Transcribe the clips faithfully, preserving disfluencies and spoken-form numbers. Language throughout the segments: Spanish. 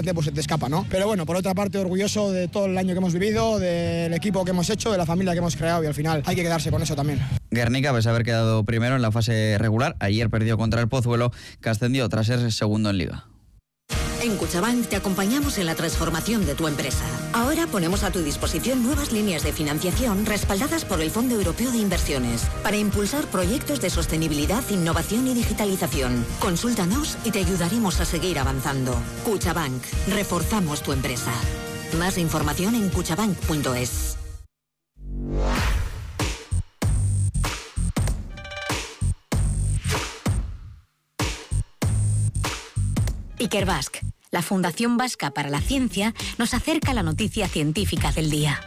repente pues se te escapa, ¿no? Pero bueno, por otra parte, orgulloso de todo el año que hemos vivido, del equipo que hemos hecho, de la familia que hemos creado, y al final hay que quedarse con eso también. Guernica, pese a haber quedado primero en la fase regular, ayer perdió contra el Pozuelo, que ascendió tras ser segundo en Liga. En Cuchabank te acompañamos en la transformación de tu empresa. Ahora ponemos a tu disposición nuevas líneas de financiación respaldadas por el Fondo Europeo de Inversiones para impulsar proyectos de sostenibilidad, innovación y digitalización. Consúltanos y te ayudaremos a seguir avanzando. Cuchabank, reforzamos tu empresa. Más información en cuchabank punto es. Ikerbasque, la Fundación Vasca para la Ciencia, nos acerca la noticia científica del día.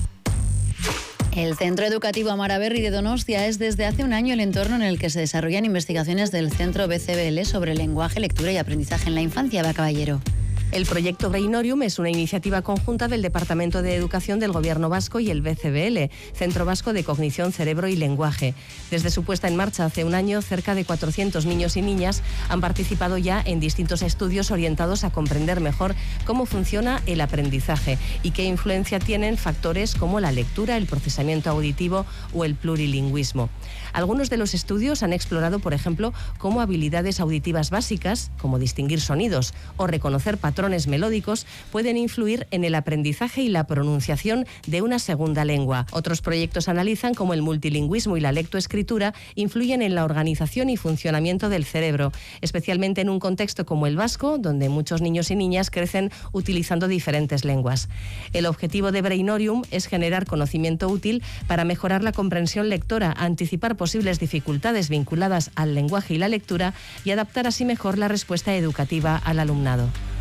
El Centro Educativo Amaraberri de Donostia es desde hace un año el entorno en el que se desarrollan investigaciones del Centro B C B L sobre lenguaje, lectura y aprendizaje en la infancia. Va, Caballero. El proyecto Brainorium es una iniciativa conjunta del Departamento de Educación del Gobierno Vasco y el B C B L, Centro Vasco de Cognición, Cerebro y Lenguaje. Desde su puesta en marcha hace un año, cerca de cuatrocientos niños y niñas han participado ya en distintos estudios orientados a comprender mejor cómo funciona el aprendizaje y qué influencia tienen factores como la lectura, el procesamiento auditivo o el plurilingüismo. Algunos de los estudios han explorado, por ejemplo, cómo habilidades auditivas básicas, como distinguir sonidos o reconocer patrones melódicos, pueden influir en el aprendizaje y la pronunciación de una segunda lengua. Otros proyectos analizan cómo el multilingüismo y la lectoescritura influyen en la organización y funcionamiento del cerebro, especialmente en un contexto como el vasco, donde muchos niños y niñas crecen utilizando diferentes lenguas. El objetivo de Brainorium es generar conocimiento útil para mejorar la comprensión lectora, anticipar posibles dificultades vinculadas al lenguaje y la lectura y adaptar así mejor la respuesta educativa al alumnado.